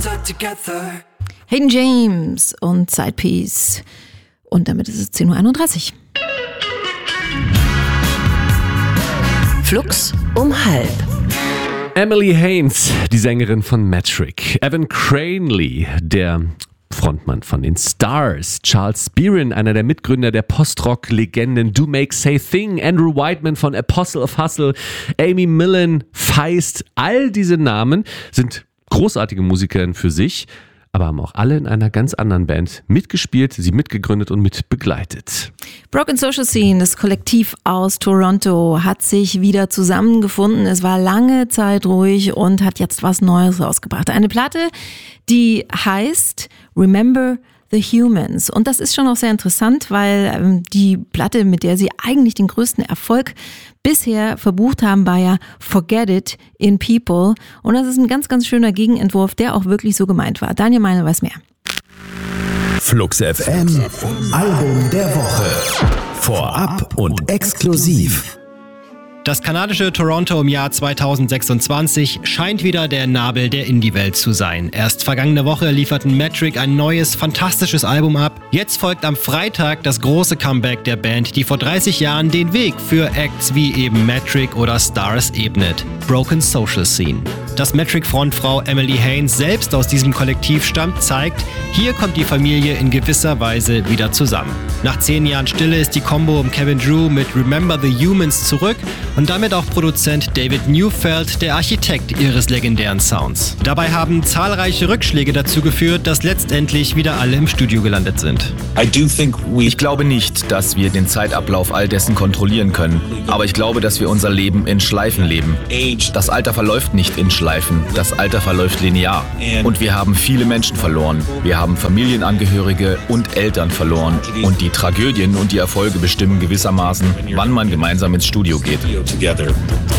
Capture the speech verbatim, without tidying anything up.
Hayden James und Sidepiece. Und damit ist es zehn Uhr einunddreißig. Flux um halb. Emily Haines, die Sängerin von Metric. Evan Cranley, der Frontmann von den Stars. Charles Spearin, einer der Mitgründer der Post-Rock-Legenden Do Make Say Thing. Andrew Whiteman von Apostle of Hustle. Amy Millan, Feist. All diese Namen sind großartige Musikerinnen für sich, aber haben auch alle in einer ganz anderen Band mitgespielt, sie mitgegründet und mitbegleitet. Broken Social Scene, das Kollektiv aus Toronto, hat sich wieder zusammengefunden. Es war lange Zeit ruhig und hat jetzt was Neues rausgebracht. Eine Platte, die heißt Remember the Humans. Und das ist schon auch sehr interessant, weil ähm, die Platte, mit der sie eigentlich den größten Erfolg bisher verbucht haben, war ja Forget It in People. Und das ist ein ganz, ganz schöner Gegenentwurf, der auch wirklich so gemeint war. Daniel Meinl weiß mehr. Flux F M, Album der Woche. Vorab und exklusiv. Das kanadische Toronto im Jahr zweitausendsechsundzwanzig scheint wieder der Nabel der Indie-Welt zu sein. Erst vergangene Woche lieferten Metric ein neues, fantastisches Album ab. Jetzt folgt am Freitag das große Comeback der Band, die vor dreißig Jahren den Weg für Acts wie eben Metric oder Stars ebnet. Broken Social Scene. Dass Metric-Frontfrau Emily Haines selbst aus diesem Kollektiv stammt, zeigt, hier kommt die Familie in gewisser Weise wieder zusammen. Nach zehn Jahren Stille ist die Combo um Kevin Drew mit Remember the Humans zurück und damit auch Produzent David Neufeld, der Architekt ihres legendären Sounds. Dabei haben zahlreiche Rückschläge dazu geführt, dass letztendlich wieder alle im Studio gelandet sind. Ich glaube nicht, dass wir den Zeitablauf all dessen kontrollieren können, aber ich glaube, dass wir unser Leben in Schleifen leben. Das Alter verläuft nicht in Schleifen, das Alter verläuft linear. Und wir haben viele Menschen verloren. Wir haben Familienangehörige und Eltern verloren. Und die Tragödien und die Erfolge bestimmen gewissermaßen, wann man gemeinsam ins Studio geht. Together.